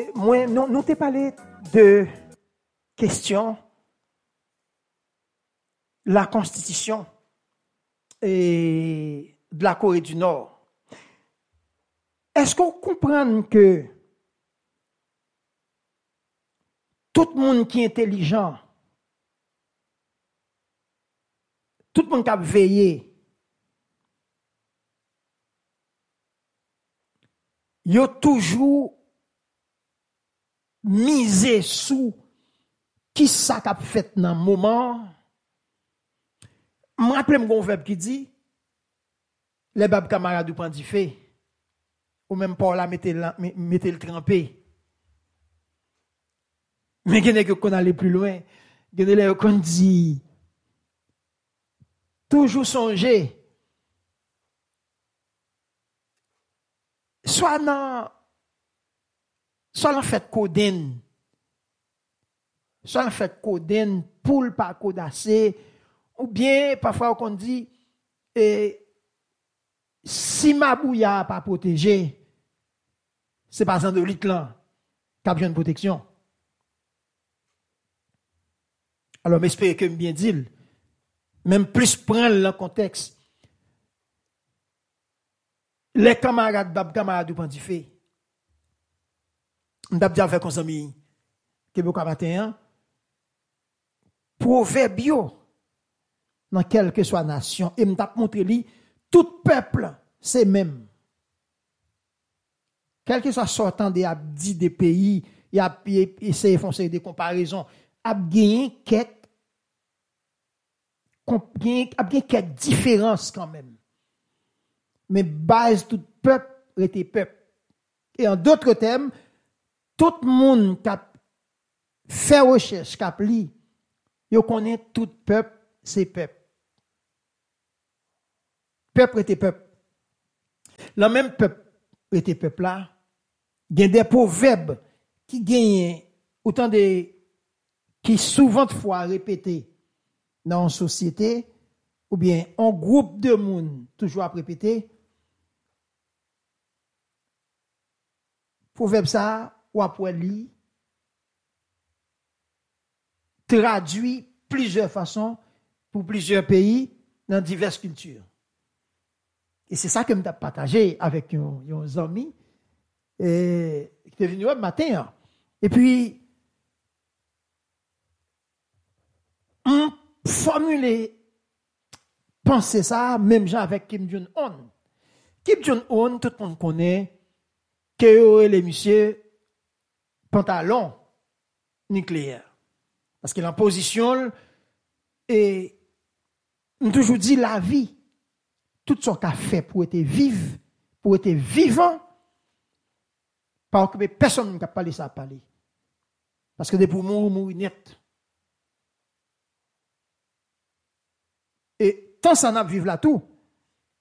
Et moi, nous t'ai parlé de questions, la constitution et de la Corée du Nord. Est-ce qu'on comprend que tout le monde qui est intelligent, tout le monde qui a veillé, il a toujours misé sous qui ça qu'a fait dans le moment. Je me rappelle mon verbe qui dit les babes camarades du prendre du fait ou même pas là mettez le trempé. Mais il y a qu'on aller plus loin, il y a qu'on dit toujours songer soit dans fait coden, soit dans fait coden poule pas codassé, ou bien parfois on dit si ma bouilla pas protégé, c'est pas un de lit là qui a besoin de protection. Alors m'espère que me bien dit, même plus prendre le contexte. Les camarades du Pandifé, m't'a dit avec nos amis Québécois matin, proverbe dans quelle que soit nation, et m't'a montré lui, tout peuple, c'est même. Quel que soit sortant des abdis des pays, il a essayé de faire des comparaisons, a gagné quelques différences quand même. Mais base tout peuple était peuple. Et en d'autres termes, tout le monde qui a fait recherche, qui a li, il connaît tout peuple, c'est peuple. Peuple était peuple. Le même peuple était peuple là. Il y a des proverbes qui gagnent autant de qui souvent de fois répétés dans une société ou bien un groupe de monde toujours à répéter. Proverbe ça ou après lire traduit plusieurs façons pour plusieurs pays dans diverses cultures. Et c'est ça que je me partagé avec un ami qui est venu le matin. Et puis, on formulé, penser ça, même gens avec Kim Jong-un. Kim Jong-un, tout le monde connaît que les messieurs pantalon nucléaire. Parce qu'il est en position et on toujours dit la vie, tout ce qu'on a fait pour être vivre, pour être vivant, pas occuper personne ne peut parler ça parler. Parce que des pour mourir net. Et tant ça n'a vivre là tout,